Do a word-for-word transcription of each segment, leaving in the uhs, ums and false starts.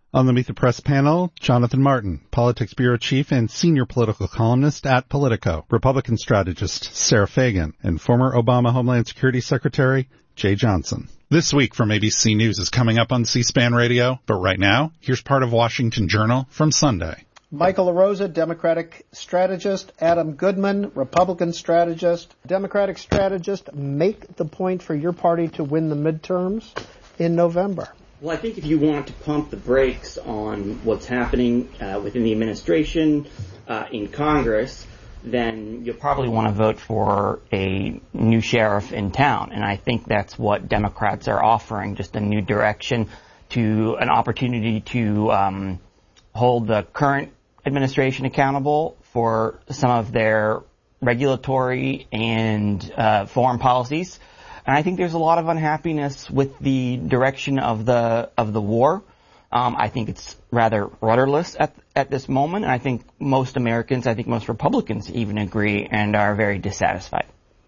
On the Meet the Press panel, Jonathan Martin, Politics Bureau Chief and Senior Political Columnist at Politico, Republican strategist Sarah Fagan, and former Obama Homeland Security Secretary Jay Johnson. This week from A B C News is coming up on C-SPAN Radio, but right now, here's part of Washington Journal from Sunday. Michael LaRosa, Democratic strategist. Adam Goodman, Republican strategist. Democratic strategist, make the point for your party to win the midterms in November. Well, I think if you want to pump the brakes on what's happening uh, within the administration, uh, in Congress, then you'll probably want to vote for a new sheriff in town. And I think that's what Democrats are offering, just a new direction, to an opportunity to um, hold the current administration accountable for some of their regulatory and uh, foreign policies. And I think there's a lot of unhappiness with the direction of the of the war. Um, I think it's rather rudderless at at this moment. And I think most Americans, I think most Republicans even agree and are very dissatisfied.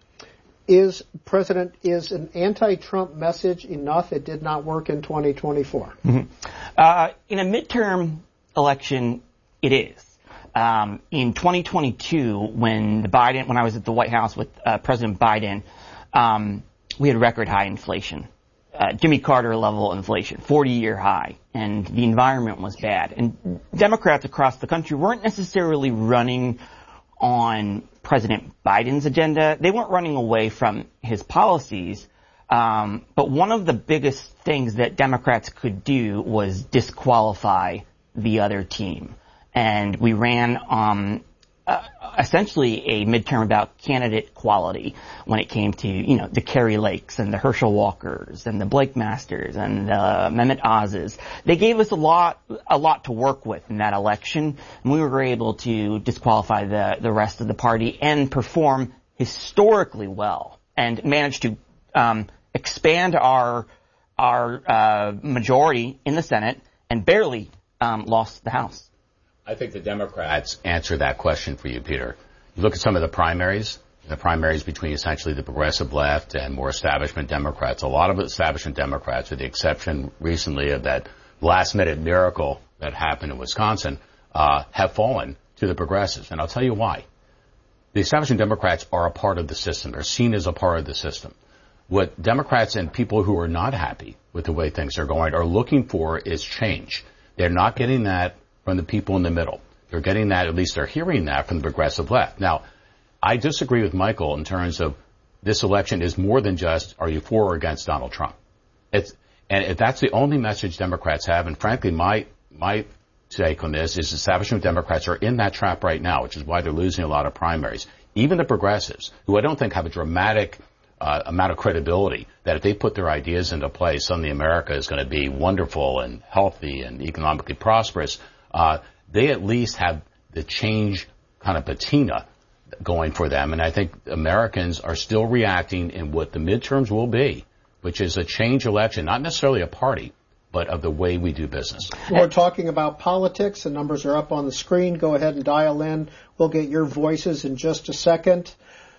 Is President, is an anti-Trump message enough? It did not work in twenty twenty-four. Mm-hmm. Uh, in a midterm election, it is. Um, in twenty twenty-two, when the Biden, when I was at the White House with uh, President Biden, um, we had record high inflation, uh, Jimmy Carter level inflation, forty year high, and the environment was bad. And Democrats across the country weren't necessarily running on President Biden's agenda. They weren't running away from his policies. Um, but one of the biggest things that Democrats could do was disqualify the other team. And we ran um, uh, essentially a midterm about candidate quality when it came to, you know, the Kerry Lakes and the Herschel Walkers and the Blake Masters and the Mehmet Oz's. They gave us a lot, a lot to work with in that election, and we were able to disqualify the, the rest of the party and perform historically well and manage to um, expand our our uh, majority in the Senate and barely um, lost the House. I think the Democrats answer that question for you, Peter. You look at some of the primaries, the primaries between essentially the progressive left and more establishment Democrats. A lot of establishment Democrats, with the exception recently of that last-minute miracle that happened in Wisconsin, uh, have fallen to the progressives. And I'll tell you why. The establishment Democrats are a part of the system. They're seen as a part of the system. What Democrats and people who are not happy with the way things are going are looking for is change. They're not getting that from the people in the middle. They're getting that, at least they're hearing that from the progressive left. Now, I disagree with Michael in terms of this election is more than just, are you for or against Donald Trump? It's, and if that's the only message Democrats have, and frankly, my, my take on this is establishment Democrats are in that trap right now, which is why they're losing a lot of primaries. Even the progressives, who I don't think have a dramatic uh, amount of credibility, that if they put their ideas into place, suddenly America is going to be wonderful and healthy and economically prosperous. Uh, they at least have the change kind of patina going for them. And I think Americans are still reacting in what the midterms will be, which is a change election, not necessarily a party, but of the way we do business. We're talking about politics. The numbers are up on the screen. Go ahead and dial in. We'll get your voices in just a second.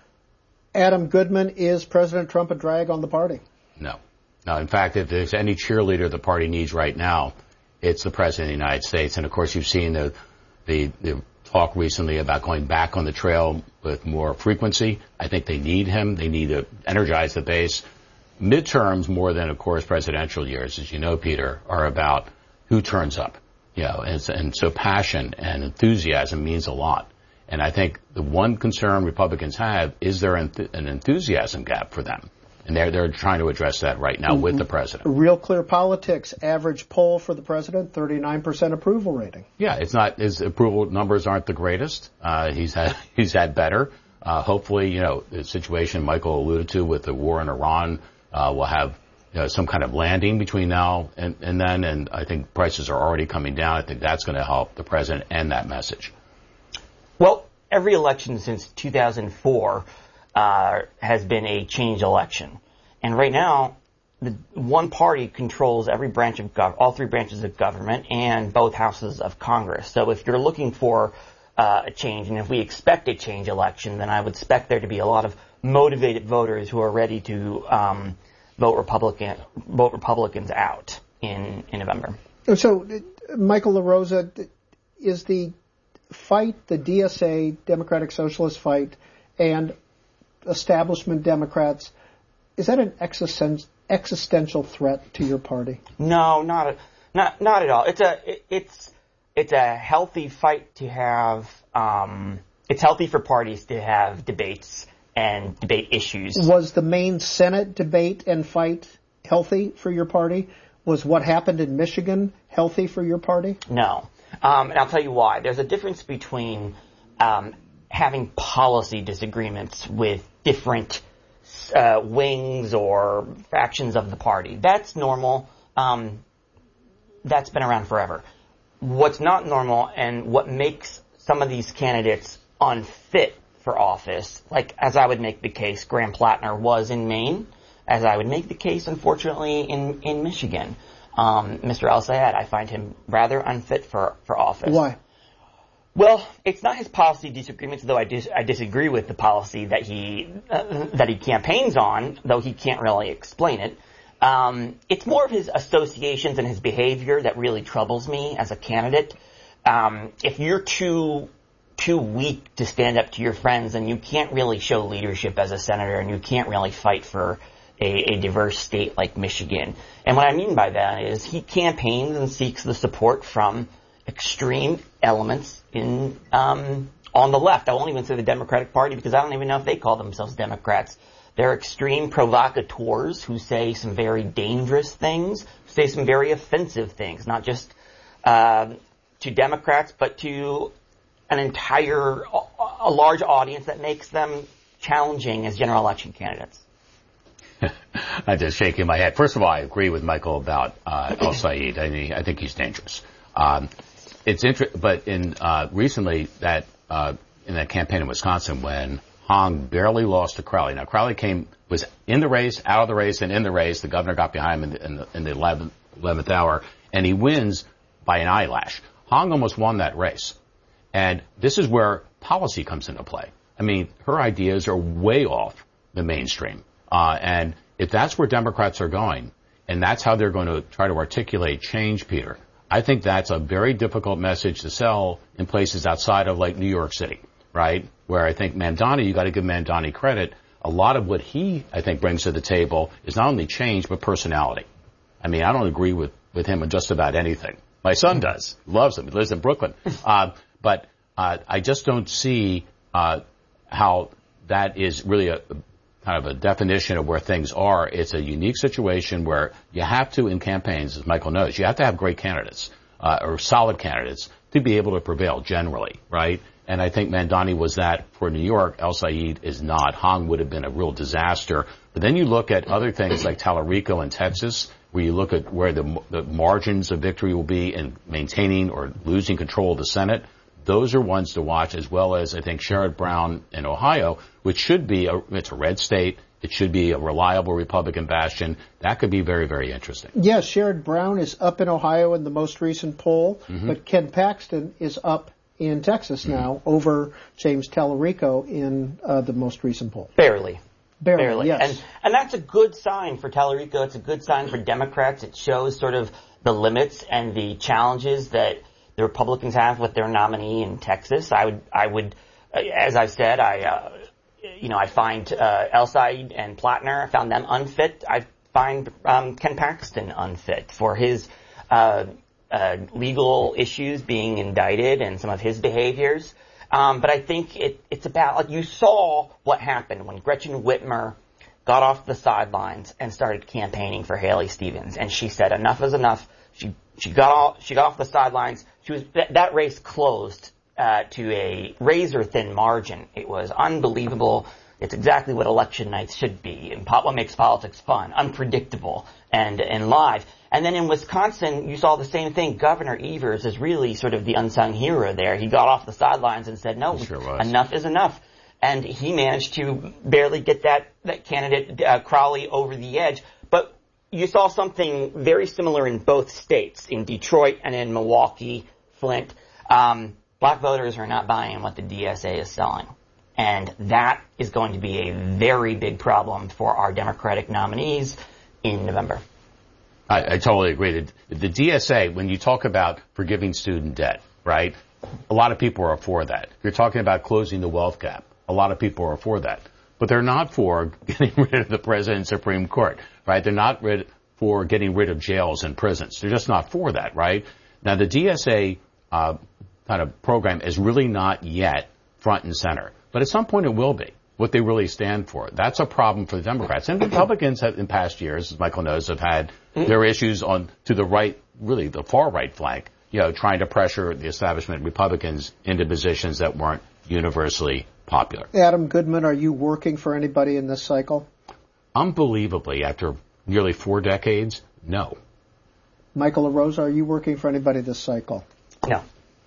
Adam Goodman, is President Trump a drag on the party? No. No, in fact, if there's any cheerleader the party needs right now, it's the President of the United States. And, of course, you've seen the, the, the talk recently about going back on the trail with more frequency. I think they need him. They need to energize the base. Midterms, more than, of course, presidential years, as you know, Peter, are about who turns up. You know, and, and so passion and enthusiasm means a lot. And I think the one concern Republicans have is there an enthusiasm gap for them. And they're, they're trying to address that right now with the president. Real Clear Politics, average poll for the president, thirty-nine percent approval rating. Yeah, it's not, his approval numbers aren't the greatest. Uh, he's had, he's had better. Uh, hopefully, you know, the situation Michael alluded to with the war in Iran, uh, will have, you know, some kind of landing between now and, and then. And I think prices are already coming down. I think that's going to help the president and that message. Well, every election since two thousand four Uh, has been a change election. And right now, the one party controls every branch of gov- all three branches of government and both houses of Congress. So if you're looking for uh, a change, and if we expect a change election, then I would expect there to be a lot of motivated voters who are ready to um, vote Republican, vote Republicans out in, in November. So, Michael LaRosa, is the fight, the D S A, Democratic Socialist fight, and establishment Democrats, is that an existen- existential threat to your party? No, not a, not not at all. It's a it, it's it's a healthy fight to have. Um, it's healthy for parties to have debates and debate issues. Was the main Senate debate and fight healthy for your party? Was what happened in Michigan healthy for your party? No. Um, and I'll tell you why. There's a difference between um, having policy disagreements with different uh, wings or factions of the party. That's normal. Um, that's been around forever. What's not normal and what makes some of these candidates unfit for office, like as I would make the case Graham Plattner was in Maine, as I would make the case, unfortunately, in, in Michigan. Um, Mister El-Sayed, I find him rather unfit for, for office. Why? Well, it's not his policy disagreements, though I, dis- I disagree with the policy that he uh, that he campaigns on, though he can't really explain it. Um, it's more of his associations and his behavior that really troubles me as a candidate. Um, if you're too too weak to stand up to your friends, then you can't really show leadership as a senator, and you can't really fight for A, a diverse state like Michigan. And what I mean by that is he campaigns and seeks the support from extreme elements in um, on the left. I won't even say the Democratic Party because I don't even know if they call themselves Democrats. They're extreme provocateurs who say some very dangerous things, say some very offensive things, not just uh, to Democrats, but to an entire, a large audience that makes them challenging as general election candidates. I'm just shaking my head. First of all, I agree with Michael about uh, El-Sayed. I mean, I think he's dangerous. Um, it's inter- but in uh, recently that uh, in that campaign in Wisconsin when Hong barely lost to Crowley. Now Crowley came was in the race, out of the race, and in the race. The governor got behind him in the, in the, in the eleventh, eleventh hour, and he wins by an eyelash. Hong almost won that race, and this is where policy comes into play. I mean, her ideas are way off the mainstream. Uh, and if that's where Democrats are going, and that's how they're going to try to articulate change, Peter, I think that's a very difficult message to sell in places outside of like New York City, right? Where I think Mamdani, you got to give Mamdani credit. A lot of what he, I think, brings to the table is not only change, but personality. I mean, I don't agree with, with him on just about anything. My son does. Loves him. He lives in Brooklyn. Uh, but uh, I just don't see uh, how that is really a kind of a definition of where things are. It's a unique situation where you have to, in campaigns, as Michael knows, you have to have great candidates uh, or solid candidates to be able to prevail generally, right? And I think Mamdani was that for New York. El-Sayed is not. Hong would have been a real disaster. But then you look at other things like Tallarico in Texas, where you look at where the, the margins of victory will be in maintaining or losing control of the Senate. Those are ones to watch, as well as, I think, Sherrod Brown in Ohio, which should be, a, it's a red state. It should be a reliable Republican bastion. That could be very, very interesting. Yes, Sherrod Brown is up in Ohio in the most recent poll, mm-hmm. but Ken Paxton is up in Texas now mm-hmm. over James Tallarico in uh, the most recent poll. Barely. Barely, Barely. yes. And, and that's a good sign for Tallarico. It's a good sign for Democrats. It shows sort of the limits and the challenges that the Republicans have with their nominee in Texas. I would, I would, uh, as I've said, I, uh, you know, I find uh, El-Sayed and Plattner, I found them unfit. I find um, Ken Paxton unfit for his uh, uh, legal issues being indicted and some of his behaviors. Um, but I think it, it's about, like, you saw what happened when Gretchen Whitmer got off the sidelines and started campaigning for Haley Stevens, and she said enough is enough. She she got off she got off the sidelines. She was that, that race closed uh, to a razor thin margin. It was unbelievable. It's exactly what election nights should be, and what makes politics fun, unpredictable and and live. And then in Wisconsin, you saw the same thing. Governor Evers is really sort of the unsung hero there. He got off the sidelines and said, "No, sure enough is enough." And he managed to barely get that that candidate uh, Crowley over the edge, but you saw something very similar in both states, in Detroit and in Milwaukee, Flint. Um, black voters are not buying what the D S A is selling. And that is going to be a very big problem for our Democratic nominees in November. I, I totally agree. The, the D S A, when you talk about forgiving student debt, right, a lot of people are for that. You're talking about closing the wealth gap. A lot of people are for that. But they're not for getting rid of the President and Supreme Court, right? They're not rid, for getting rid of jails and prisons. They're just not for that, right? Now, the D S A uh, kind of program is really not yet front and center. But at some point it will be, what they really stand for. That's a problem for the Democrats. And Republicans have, in past years, as Michael knows, have had their issues on to the right, really the far right flank, you know, trying to pressure the establishment Republicans into positions that weren't universally popular. Adam Goodman, are you working for anybody in this cycle? Unbelievably, after nearly four decades, no. Michael LaRosa, are you working for anybody this cycle? No.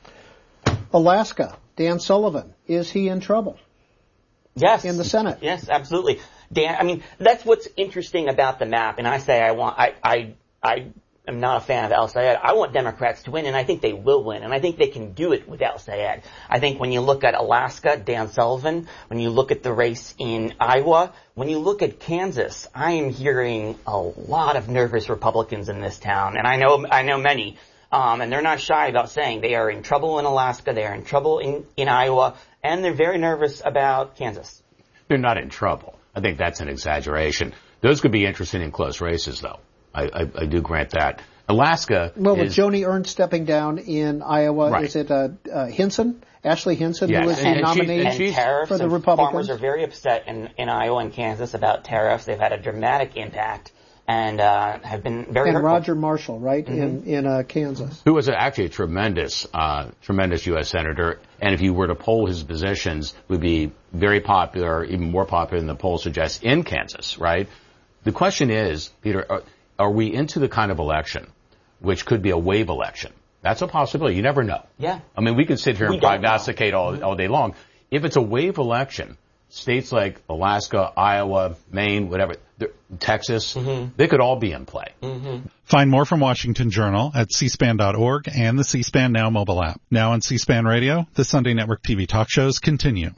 Alaska, Dan Sullivan, is he in trouble? Yes. In the Senate? Yes, absolutely. Dan, I mean, that's what's interesting about the map, and I say I want, I, I, I am not a fan of El Sayed. I want Democrats to win, and I think they will win, and I think they can do it with El Sayed. I think when you look at Alaska, Dan Sullivan, when you look at the race in Iowa, when you look at Kansas, I am hearing a lot of nervous Republicans in this town, and I know, I know many. Um, and they're not shy about saying they are in trouble in Alaska, they are in trouble in, in Iowa, and they're very nervous about Kansas. They're not in trouble. I think that's an exaggeration. Those could be interesting in close races, though. I, I, I do grant that. Alaska Well, is, with Joni Ernst stepping down in Iowa, right. is it uh, uh, Hinson? Ashley Hinson, yes. who is and, the and nominee she's, and tariffs for the and Republicans? Farmers are very upset in, in Iowa and Kansas about tariffs. They've had a dramatic impact and uh, have been very And hurtful. Roger Marshall, right, Mm-hmm. in, in uh, Kansas. who was actually a tremendous, uh, tremendous U S senator, and if you were to poll his positions, would be very popular, even more popular than the poll suggests in Kansas, right? The question is, Peter, are, are we into the kind of election which could be a wave election? That's a possibility. You never know. Yeah. I mean, we can sit here We and don't prognosticate all, all day long. If it's a wave election, states like Alaska, Iowa, Maine, whatever, Texas, mm-hmm. they could all be in play. Mm-hmm. Find more from Washington Journal at c span dot org and the C-SPAN Now mobile app. Now on C-SPAN Radio, the Sunday Network T V talk shows continue.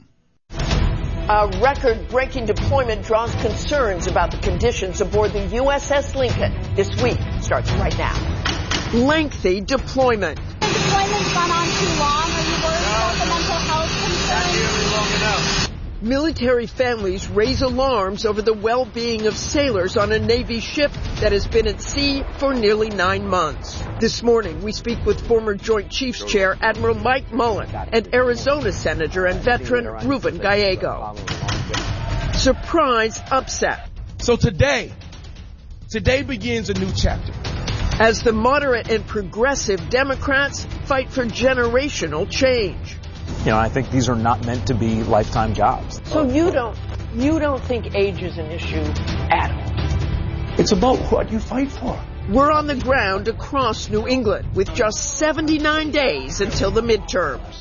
A record-breaking deployment draws concerns about the conditions aboard the U S S Lincoln. This week starts right now. Lengthy deployment. The deployment's gone on too long. Are you worried about the mental health concerns? Not nearly long enough. Military families raise alarms over the well-being of sailors on a Navy ship that has been at sea for nearly nine months. This morning, we speak with former Joint Chiefs Chair Admiral Mike Mullen and Arizona Senator and veteran Ruben Gallego. Surprise upset. So today, today begins a new chapter. As the moderate and progressive Democrats fight for generational change. You know, I think these are not meant to be lifetime jobs. So you don't, you don't think age is an issue at all? It's about what you fight for. We're on the ground across New England with just seventy-nine days until the midterms.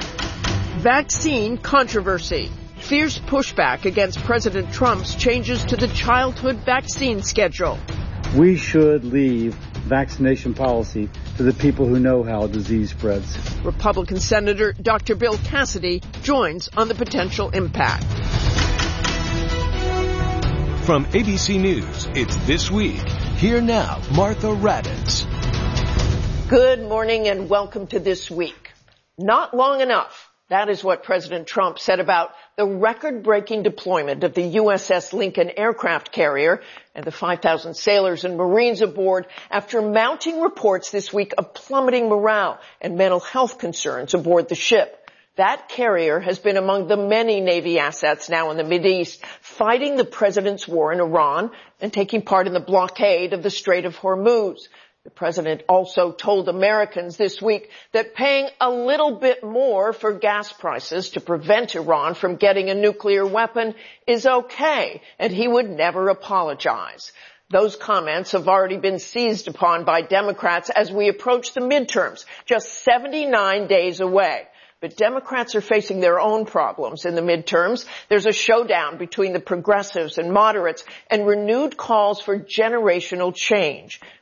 Vaccine controversy. Fierce pushback against President Trump's changes to the childhood vaccine schedule. We should leave vaccination policy to the people who know how a disease spreads. Republican Senator Doctor Bill Cassidy joins on the potential impact. From A B C News, it's This Week. Here now, Martha Raddatz. Good morning and welcome to This Week. Not long enough. That is what President Trump said about the record-breaking deployment of the U S S Lincoln aircraft carrier and the five thousand sailors and Marines aboard after mounting reports this week of plummeting morale and mental health concerns aboard the ship. That carrier has been among the many Navy assets now in the Mideast, fighting the president's war in Iran and taking part in the blockade of the Strait of Hormuz. The president also told Americans this week that paying a little bit more for gas prices to prevent Iran from getting a nuclear weapon is okay, and he would never apologize. Those comments have already been seized upon by Democrats as we approach the midterms, just seventy-nine days away. But Democrats are facing their own problems in the midterms. There's a showdown between the progressives and moderates and renewed calls for generational change.